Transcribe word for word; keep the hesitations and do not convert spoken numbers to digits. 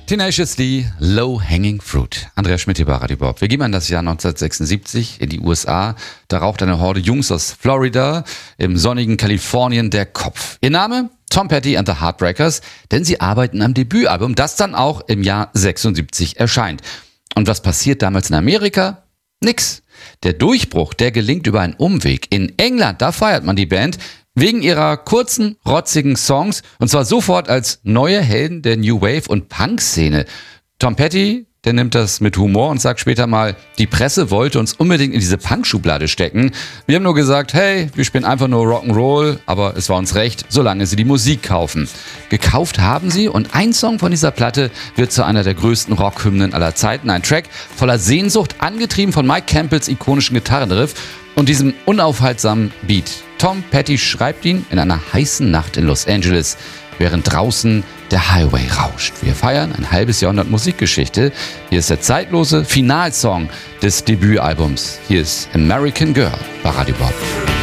Tenacious D, Low Hanging Fruit. Andreas Schmidt hier bei Radio Bob. Wir gehen mal in das Jahr neunzehnhundertsechsundsiebzig in die U S A. Da raucht eine Horde Jungs aus Florida im sonnigen Kalifornien der Kopf. Ihr Name? Tom Petty and the Heartbreakers, denn sie arbeiten am Debütalbum, das dann auch im Jahr sechsundsiebzig erscheint. Und was passiert damals in Amerika? Nix. Der Durchbruch, der gelingt über einen Umweg. In England, da feiert man die Band wegen ihrer kurzen, rotzigen Songs und zwar sofort als neue Helden der New Wave und Punk-Szene. Tom Petty, der nimmt das mit Humor und sagt später mal, die Presse wollte uns unbedingt in diese Punk-Schublade stecken. Wir haben nur gesagt, hey, wir spielen einfach nur Rock'n'Roll, aber es war uns recht, solange sie die Musik kaufen. Gekauft haben sie und ein Song von dieser Platte wird zu einer der größten Rockhymnen aller Zeiten. Ein Track voller Sehnsucht, angetrieben von Mike Campbells ikonischen Gitarrenriff und diesem unaufhaltsamen Beat. Tom Petty schreibt ihn in einer heißen Nacht in Los Angeles, während draußen der Highway rauscht. Wir feiern ein halbes Jahrhundert Musikgeschichte. Hier ist der zeitlose Finalsong des Debütalbums. Hier ist American Girl bei Radio Bob.